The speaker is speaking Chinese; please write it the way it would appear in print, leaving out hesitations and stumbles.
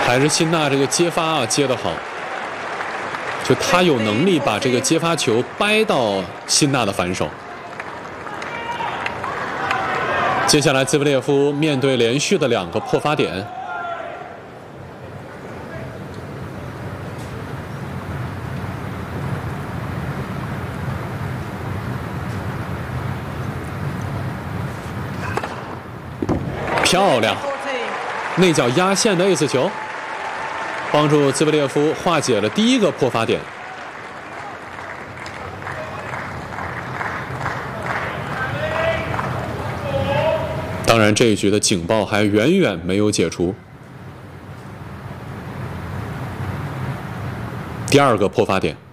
还是辛纳这个接发啊接得好，就他有能力把这个接发球掰到辛纳的反手。接下来兹维列夫面对连续的2个破发点，漂亮，内角压线的 ace 球，帮助兹维列夫化解了第1个破发点。当然，这一局的警报还远远没有解除。第2个破发点。